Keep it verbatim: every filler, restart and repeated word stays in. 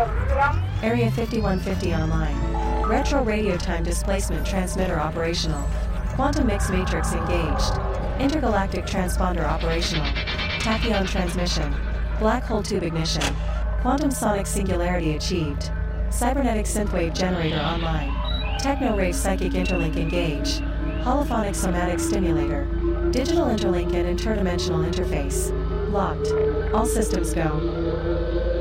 Area fifty-one fifty online. Retro radio time displacement transmitter operational. Quantum mix matrix engaged. Intergalactic transponder operational. Tachyon transmission. Black hole tube ignition. Quantum sonic singularity achieved. Cybernetic synthwave generator online. Techno-rave psychic interlink engage. Holophonic somatic stimulator. Digital interlink and interdimensional interface. Locked. All systems go.